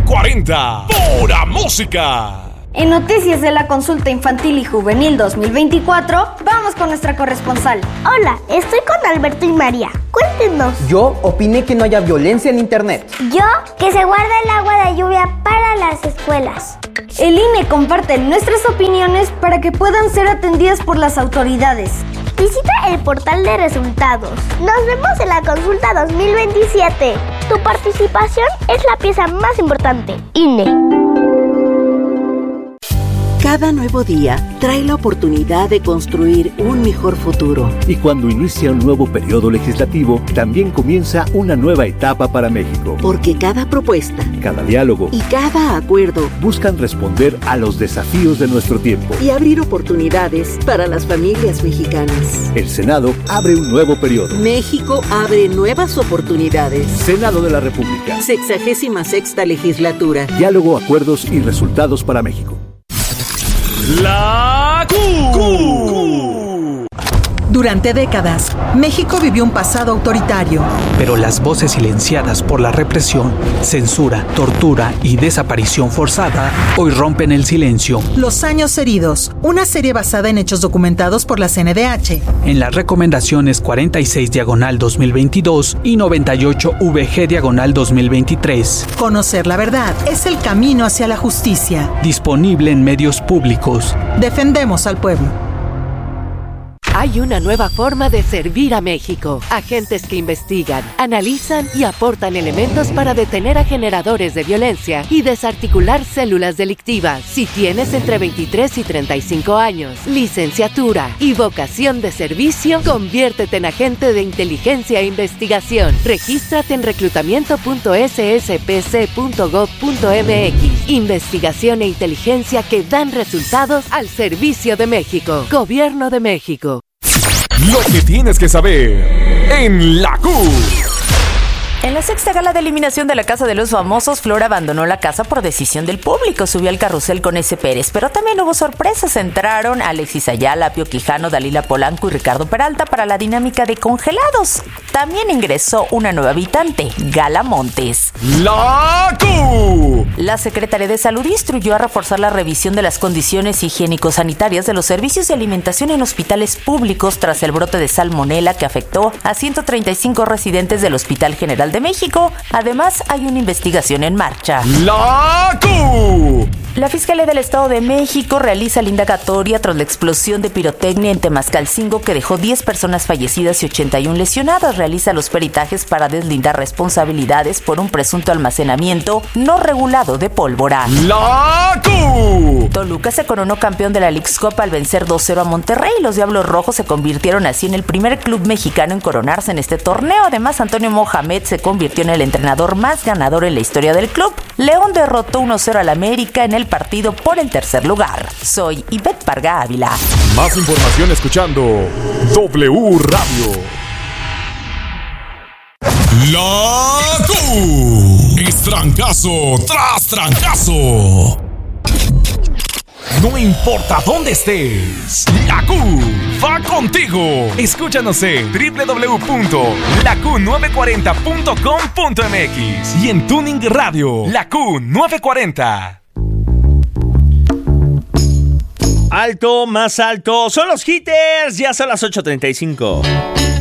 940. ¡Pura música! En noticias de la consulta infantil y juvenil 2024, vamos con nuestra corresponsal. Hola, estoy con Alberto y María. Cuéntenos. Yo opiné que no haya violencia en internet. Yo, que se guarda el agua de lluvia para las escuelas. El INE comparte nuestras opiniones para que puedan ser atendidas por las autoridades. Visita el portal de resultados. Nos vemos en la consulta 2027. Tu participación es la pieza más importante. INE. Cada nuevo día trae la oportunidad de construir un mejor futuro. Y cuando inicia un nuevo periodo legislativo, también comienza una nueva etapa para México. Porque cada propuesta, cada diálogo y cada acuerdo buscan responder a los desafíos de nuestro tiempo y abrir oportunidades para las familias mexicanas. El Senado abre un nuevo periodo. México abre nuevas oportunidades. Senado de la República. 66ª legislatura. Diálogo, acuerdos y resultados para México. La Q. Durante décadas, México vivió un pasado autoritario. Pero las voces silenciadas por la represión, censura, tortura y desaparición forzada hoy rompen el silencio. Los años heridos, una serie basada en hechos documentados por la CNDH. En las recomendaciones 46/2022 y 98/VG/2023. Conocer la verdad es el camino hacia la justicia. Disponible en medios públicos. Defendemos al pueblo. Hay una nueva forma de servir a México. Agentes que investigan, analizan y aportan elementos para detener a generadores de violencia y desarticular células delictivas. Si tienes entre 23 y 35 años, licenciatura y vocación de servicio, conviértete en agente de inteligencia e investigación. Regístrate en reclutamiento.sspc.gov.mx. Investigación e inteligencia que dan resultados al servicio de México. Gobierno de México. Lo que tienes que saber en la Q. En la sexta gala de eliminación de la Casa de los Famosos, Flor abandonó la casa por decisión del público. Subió al carrusel con S. Pérez, pero también hubo sorpresas. Entraron Alexis Ayala, Pio Quijano, Dalila Polanco y Ricardo Peralta para la dinámica de congelados. También ingresó una nueva habitante, Gala Montes. La Q. La Secretaría de Salud instruyó a reforzar la revisión de las condiciones higiénico-sanitarias de los servicios de alimentación en hospitales públicos tras el brote de salmonela que afectó a 135 residentes del Hospital General de México. Además, hay una investigación en marcha. La Q. La Fiscalía del Estado de México realiza la indagatoria tras la explosión de pirotecnia en Temascalcingo que dejó 10 personas fallecidas y 81 lesionadas. Realiza los peritajes para deslindar responsabilidades por un presunto almacenamiento no regulado de pólvora. La Q. Toluca se coronó campeón de la Leagues Cup al vencer 2-0 a Monterrey. Los Diablos Rojos se convirtieron así en el primer club mexicano en coronarse en este torneo. Además, Antonio Mohamed se convirtió en el entrenador más ganador en la historia del club. León derrotó 1-0 al América en el partido por el tercer lugar. Soy Ivette Parga Ávila. Más información escuchando W Radio. La Q. Es trancazo tras trancazo. No importa dónde estés, la Q va contigo. Escúchanos en www.laq940.com.mx y en Tuning Radio, la Q940. Alto, más alto, son los hitters, ya son las 8:35.